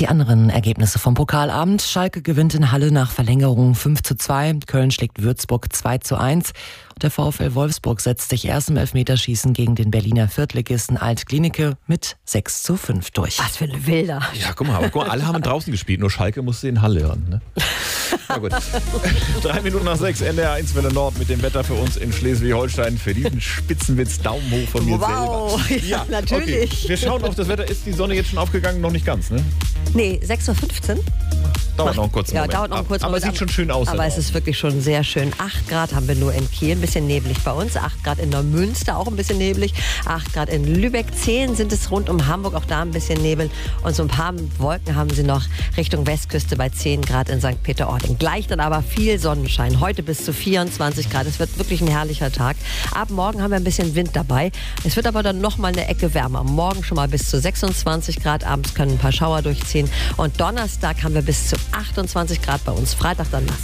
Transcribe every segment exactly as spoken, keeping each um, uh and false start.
Die anderen Ergebnisse vom Pokalabend. Schalke gewinnt in Halle nach Verlängerung fünf zu zwei. Köln schlägt Würzburg zwei zu eins. Und der VfL Wolfsburg setzt sich erst im Elfmeterschießen gegen den Berliner Viertligisten Alt-Glienicke mit sechs zu fünf durch. Was für ein Wilder. Ja, guck mal, aber guck mal, alle haben draußen gespielt, nur Schalke musste in Halle hören. Ne? Na gut. Drei Minuten nach sechs, N D R eins Welle Nord mit dem Wetter für uns in Schleswig-Holstein. Für diesen Spitzenwitz Daumen hoch von mir wow. selber. Ja, natürlich. Okay. Wir schauen auf das Wetter. Ist die Sonne jetzt schon aufgegangen? Noch nicht ganz, ne? Nee, sechs Uhr fünfzehn. Dauert noch einen kurzen ja, Moment. dauert noch einen kurzen aber Moment. Aber es sieht schon schön aus. Aber es ist wirklich schon sehr schön. acht Grad haben wir nur in Kiel, ein bisschen neblig bei uns. acht Grad in Neumünster, auch ein bisschen neblig. acht Grad in Lübeck, zehn sind es rund um Hamburg, auch da ein bisschen Nebel. Und so ein paar Wolken haben sie noch Richtung Westküste bei zehn Grad in Sankt Peter-Ording. Gleich dann aber viel Sonnenschein. Heute bis zu vierundzwanzig Grad. Es wird wirklich ein herrlicher Tag. Ab morgen haben wir ein bisschen Wind dabei. Es wird aber dann noch mal eine Ecke wärmer. Morgen schon mal bis zu sechsundzwanzig Grad. Abends können ein paar Schauer durchziehen. Und Donnerstag haben wir bis zu achtundzwanzig Grad bei uns. Freitag dann nass.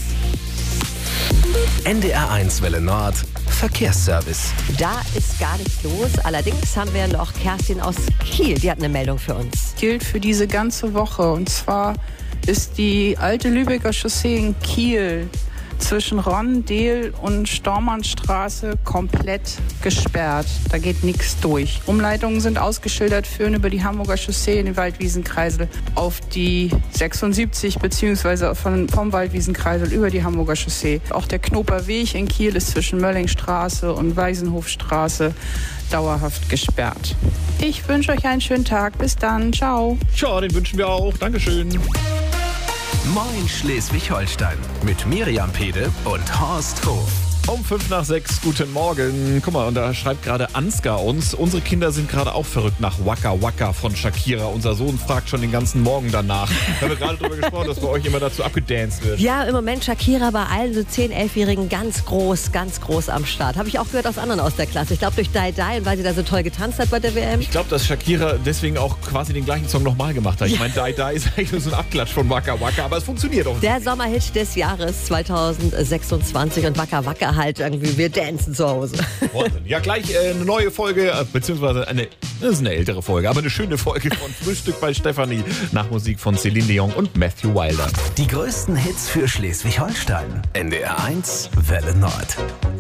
N D R eins Welle Nord, Verkehrsservice. Da ist gar nichts los. Allerdings haben wir noch Kerstin aus Kiel. Die hat eine Meldung für uns. Gilt für diese ganze Woche. Und zwar ist die alte Lübecker Chaussee in Kiel zwischen Ronn-Dehl und Stormannstraße komplett gesperrt. Da geht nichts durch. Umleitungen sind ausgeschildert, führen über die Hamburger Chaussee in den Waldwiesenkreisel auf die sechsundsiebzig beziehungsweise von, vom Waldwiesenkreisel über die Hamburger Chaussee. Auch der Knoper Weg in Kiel ist zwischen Möllingstraße und Weisenhofstraße dauerhaft gesperrt. Ich wünsche euch einen schönen Tag. Bis dann. Ciao. Ja, den wünschen wir auch. Dankeschön. Moin Schleswig-Holstein mit Miriam Pede und Horst Hof. Um fünf nach sechs, guten Morgen. Guck mal, und da schreibt gerade Ansgar uns, unsere Kinder sind gerade auch verrückt nach Waka Waka von Shakira. Unser Sohn fragt schon den ganzen Morgen danach. Wir haben gerade darüber gesprochen, dass bei euch immer dazu abgedanced wird. Ja, im Moment Shakira bei allen so zehn-, elfjährigen ganz groß, ganz groß am Start. Habe ich auch gehört aus anderen aus der Klasse. Ich glaube durch Die Die und weil sie da so toll getanzt hat bei der W M. Ich glaube, dass Shakira deswegen auch quasi den gleichen Song nochmal gemacht hat. Ich meine, Die Die ist eigentlich nur so ein Abklatsch von Waka Waka, aber es funktioniert auch. Der Sommerhit des Jahres zweitausendsechsundzwanzig und Waka Waka halt irgendwie, wir dancen zu Hause. Ja, gleich äh, eine neue Folge, äh, beziehungsweise eine, das ist eine ältere Folge, aber eine schöne Folge von Frühstück bei Stefanie nach Musik von Celine Dion und Matthew Wilder. Die größten Hits für Schleswig-Holstein. N D R eins Welle Nord.